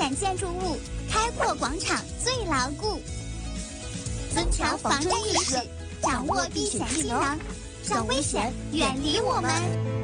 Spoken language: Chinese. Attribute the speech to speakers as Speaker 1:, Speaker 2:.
Speaker 1: 险建筑物，开阔广场最牢固。增强防震意识，掌握避险技能，让危险远离我们。